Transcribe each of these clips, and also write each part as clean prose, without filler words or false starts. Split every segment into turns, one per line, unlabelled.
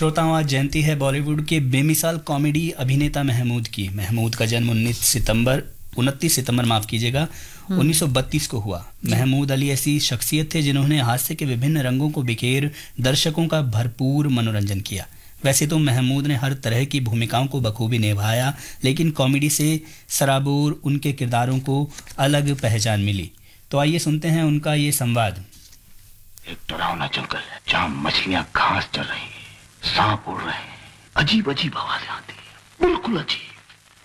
श्रोताओं, आज जयंती है बॉलीवुड के बेमिसाल कॉमेडी अभिनेता महमूद की। महमूद का जन्म 29 सितंबर माफ कीजिएगा 1932 को हुआ। महमूद अली ऐसी शख्सियत थे जिन्होंने हास्य के विभिन्न रंगों को बिखेर दर्शकों का भरपूर मनोरंजन किया। वैसे तो महमूद ने हर तरह की भूमिकाओं को बखूबी निभाया, लेकिन कॉमेडी से सराबोर उनके किरदारों को अलग पहचान मिली। तो आइए सुनते हैं उनका ये संवाद।
एक डरावना जंगल है जहाँ मछलियां घास चल रही हैं, सांप उड़ रहे हैं, अजीब अजीब आवाजें आती हैं, बिल्कुल अजीब।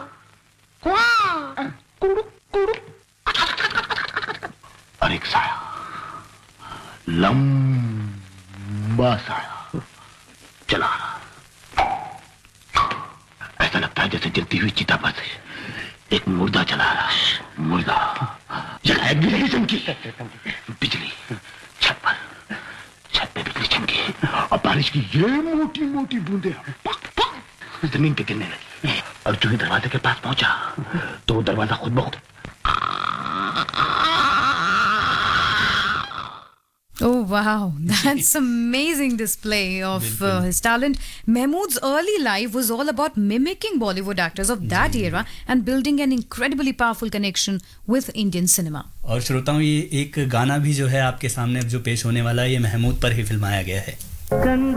और एक साया, लंबा साया चला रहा। ऐसा लगता है जैसे जलती हुई चिता पर से एक मुर्दा चला रहा है। मुर्दा जलाया बिजली चमकी, बिजली छत पे बिजली चमकी और बारिश की ये मोटी मोटी बूंदें जमीन पे गिरने लगी। और जो ही दरवाजे के पास पहुंचा तो वो दरवाजा खुद ब खुद।
Oh wow, that's amazing display of his talent. Mahmood's early life was all about mimicking Bollywood actors of that era and building an incredibly powerful connection with Indian cinema.
और श्रोताओं, ये एक गाना भी जो है आपके सामने अब जो पेश होने वाला है, ये महमूद पर ही फिल्माया गया है।